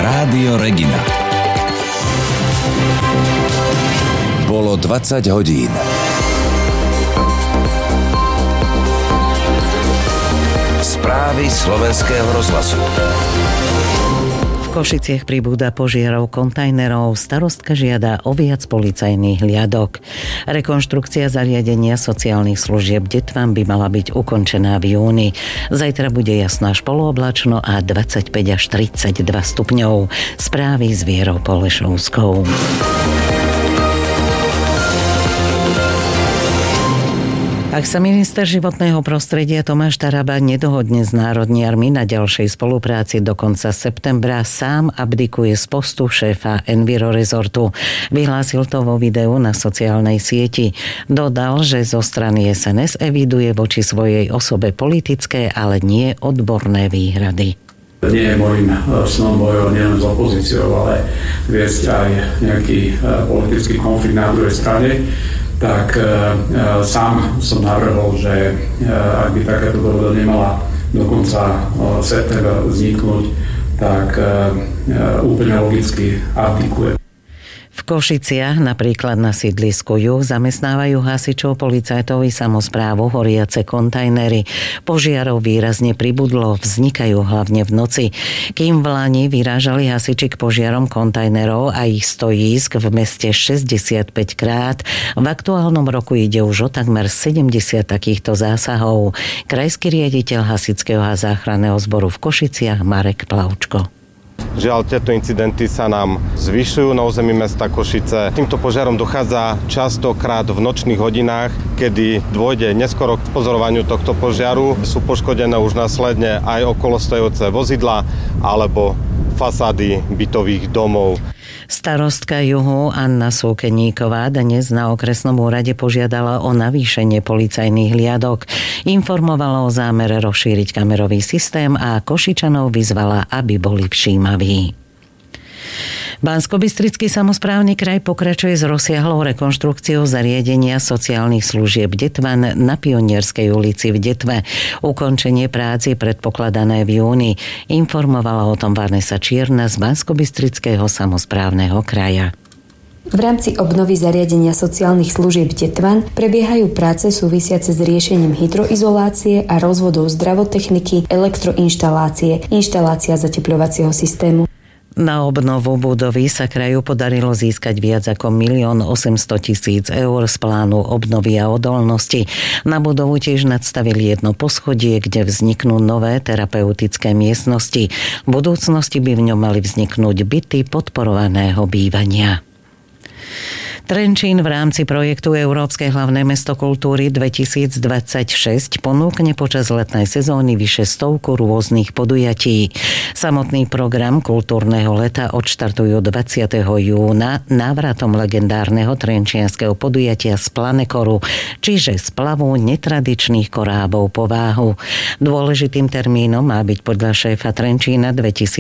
Rádio Regina. Bolo 20 hodín. Správy Slovenského rozhlasu. V Košiciach pribúda požiarov kontajnerov. Starostka žiada o viac policajných hliadok. Rekonštrukcia zariadenia sociálnych služieb Detvan by mala byť ukončená v júni. Zajtra bude jasno až polooblačno a 25 až 32 stupňov. Správy s Vierou Polešovskou. Ak sa minister životného prostredia Tomáš Taraba nedohodne s národniarmi na ďalšej spolupráci do konca septembra, sám abdikuje z postu šéfa Enviro Resortu. Vyhlásil to vo videu na sociálnej sieti. Dodal, že zo strany SNS eviduje voči svojej osobe politické, ale nie odborné výhrady. Nie je môjim snom bojovať nielen s opozíciou, ale viesť aj nejaký politický konflikt na druhej strane. Tak sám som navrhol, že ak by takáto dohoda nemala do konca septembra vzniknúť, tak úplne logicky abdikuje. V Košiciach, napríklad na sídlisku Juh, zamestnávajú hasičov, policajtov i samosprávu horiace kontajnery. Požiarov výrazne pribudlo, vznikajú hlavne v noci. Kým v Lani vyrážali hasiči k požiarom kontajnerov a ich stojísk v meste 65 krát, v aktuálnom roku ide už o takmer 70 takýchto zásahov. Krajský riaditeľ hasičského a záchranného zboru v Košiciach Marek Plavčko. Žiaľ, tieto incidenty sa nám zvyšujú na území mesta Košice. Týmto požiarom dochádza častokrát v nočných hodinách, kedy dôjde neskoro k pozorovaniu tohto požiaru. Sú poškodené už následne aj okolostojúce vozidlá alebo fasády bytových domov. Starostka Juhu Anna Súkeníková dnes na okresnom úrade požiadala o navýšenie policajných hliadok. Informovala o zámere rozšíriť kamerový systém a Košičanov vyzvala, aby boli všímaví. Banskobystrický samosprávny kraj pokračuje s rozsiahlou rekonštrukciou zariadenia sociálnych služieb Detvan na Pionierskej ulici v Detve. Ukončenie práci predpokladané v júni. Informovala o tom Vanessa Čierna z Banskobystrického samosprávneho kraja. V rámci obnovy zariadenia sociálnych služieb Detvan prebiehajú práce súvisiace s riešením hydroizolácie a rozvodov zdravotechniky, elektroinštalácie, inštalácia zatepľovacieho systému. Na obnovu budovy sa kraju podarilo získať viac ako 1 800 000 eur z plánu obnovy a odolnosti. Na budovu tiež nadstavili jedno poschodie, kde vzniknú nové terapeutické miestnosti. V budúcnosti by v ňom mali vzniknúť byty podporovaného bývania. Trenčín v rámci projektu Európske hlavné mesto kultúry 2026 ponúkne počas letnej sezóny vyše 100 rôznych podujatí. Samotný program kultúrneho leta odštartujú 20. júna návratom legendárneho trenčianskeho podujatia z Planekoru, čiže splavu netradičných korábov po váhu. Dôležitým termínom má byť podľa šéfa Trenčína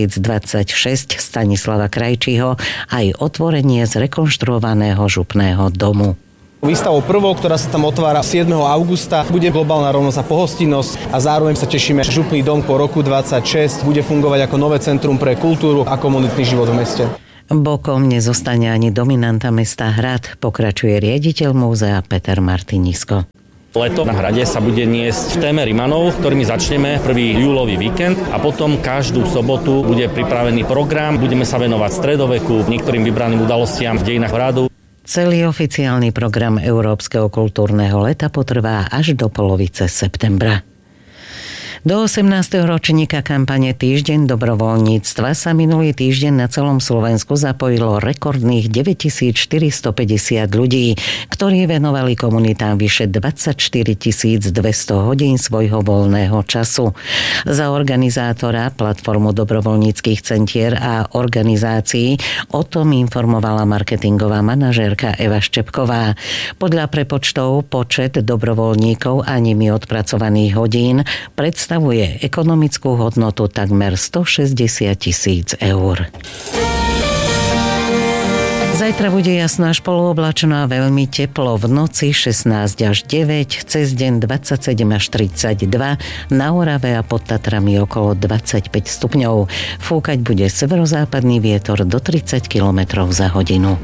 2026 Stanislava Krajčího aj otvorenie zrekonštruovaného župného domu. Výstavou prvou, ktorá sa tam otvára 7. augusta, bude globálna rovnosť a pohostinnosť a zároveň sa tešíme, že župný dom po roku 2026 bude fungovať ako nové centrum pre kultúru a komunitný život v meste. Bokom nezostane ani dominanta mesta Hrad, pokračuje riaditeľ múzea Peter Martinisko. Leto na Hrade sa bude niesť v téme Rimanov, ktorými začneme 1. júlový víkend a potom každú sobotu bude pripravený program. Budeme sa venovať stredoveku, niektorým vybraným udalostiam v dejinách Hradu. Celý oficiálny program Európskeho kultúrneho leta potrvá až do polovice septembra. Do 18. ročníka kampane Týždeň dobrovoľníctva sa minulý týždeň na celom Slovensku zapojilo rekordných 9450 ľudí, ktorí venovali komunitám vyše 24 200 hodín svojho voľného času. Za organizátora platformu dobrovoľníckych centier a organizácií o tom informovala marketingová manažérka Eva Štepková. Podľa prepočtov počet dobrovoľníkov a nimi odpracovaných hodín predstavuje ekonomickú hodnotu takmer 160 000 eur. Zajtra bude jasno až polooblačno a veľmi teplo. V noci 16 až 9, cez deň 27 až 32, na Orave a pod Tatrami okolo 25 stupňov. Fúkať bude severozápadný vietor do 30 km za hodinu.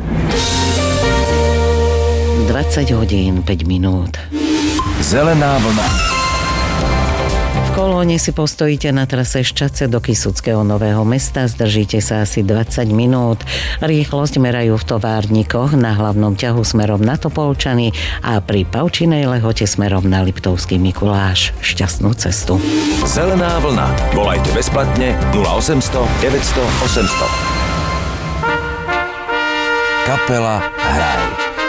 20 hodín 5 minút. Zelená vlna. V Kolóne si postojíte na trase Ščace do Kysuckého Nového Mesta, zdržíte sa asi 20 minút. Rýchlosť merajú v továrnikoch na hlavnom ťahu smerom na Topolčany a pri Pavčinej Lehote smerom na Liptovský Mikuláš. Šťastnú cestu. Zelená vlna. Volajte bezplatne 0800 900 800. Kapela Hraj.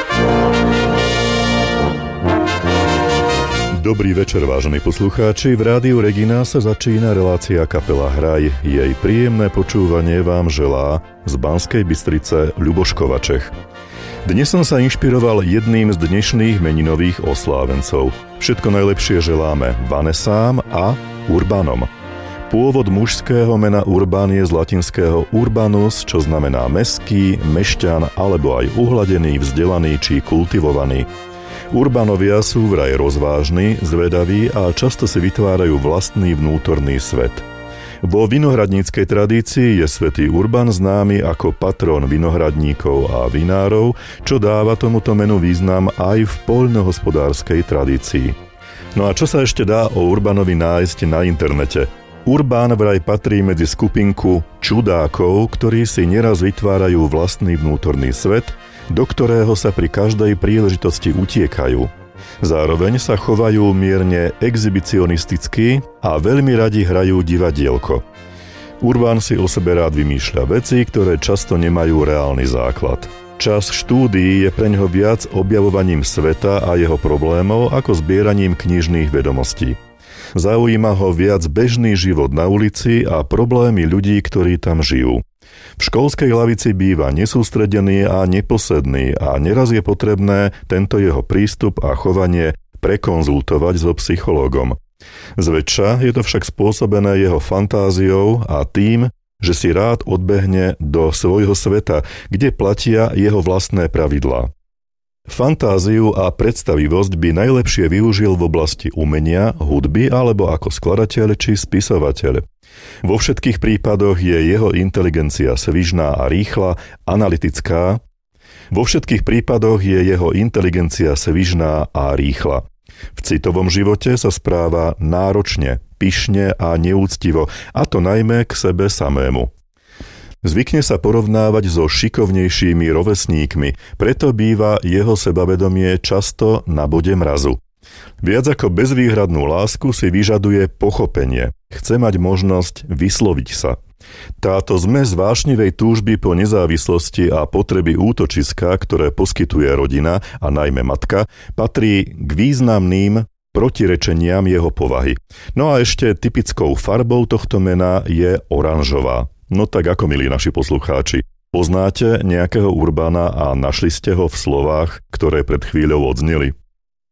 Dobrý večer, vážení poslucháči. V rádiu Regina sa začína relácia Kapela Hraj. Jej príjemné počúvanie vám želá z Banskej Bystrice Ľuboš Kovačech. Dnes som sa inšpiroval jedným z dnešných meninových oslávencov. Všetko najlepšie želáme Vanessám a Urbanom. Pôvod mužského mena Urban je z latinského urbanus, čo znamená mestský, mešťan alebo aj uhladený, vzdelaný či kultivovaný. Urbanovia sú vraj rozvážni, zvedaví a často si vytvárajú vlastný vnútorný svet. Vo vinohradníckej tradícii je svätý Urban známy ako patrón vinohradníkov a vinárov, čo dáva tomuto menu význam aj v poľnohospodárskej tradícii. No a čo sa ešte dá o Urbanovi nájsť na internete? Urban vraj patrí medzi skupinku čudákov, ktorí si neraz vytvárajú vlastný vnútorný svet, do ktorého sa pri každej príležitosti utiekajú. Zároveň sa chovajú mierne exhibicionisticky a veľmi radi hrajú divadielko. Urban si o sebe rád vymýšľa veci, ktoré často nemajú reálny základ. Čas štúdií je preňho viac objavovaním sveta a jeho problémov ako zbieraním knižných vedomostí. Zaujíma ho viac bežný život na ulici a problémy ľudí, ktorí tam žijú. V školskej lavici býva nesústredený a neposedný a neraz je potrebné tento jeho prístup a chovanie prekonzultovať so psychológom. Zväčša je to však spôsobené jeho fantáziou a tým, že si rád odbehne do svojho sveta, kde platia jeho vlastné pravidlá. Fantáziu a predstavivosť by najlepšie využil v oblasti umenia, hudby alebo ako skladateľ či spisovateľ. Vo všetkých prípadoch je jeho inteligencia svižná a rýchla, analytická. V citovom živote sa správa náročne, pyšne a neúctivo, a to najmä k sebe samému. Zvykne sa porovnávať so šikovnejšími rovesníkmi, preto býva jeho sebavedomie často na bode mrazu. Viac ako bezvýhradnú lásku si vyžaduje pochopenie. Chce mať možnosť vysloviť sa. Táto zmes vášnivej túžby po nezávislosti a potreby útočiska, ktoré poskytuje rodina a najmä matka, patrí k významným protirečeniam jeho povahy. No a ešte typickou farbou tohto mena je oranžová. No tak ako, milí naši poslucháči, poznáte nejakého Urbana a našli ste ho v slovách, ktoré pred chvíľou odzneli?